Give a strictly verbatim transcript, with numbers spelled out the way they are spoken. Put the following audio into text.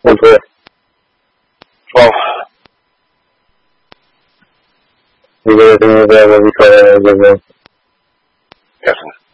Okay. Well, you guys think that will be fine. Definitely.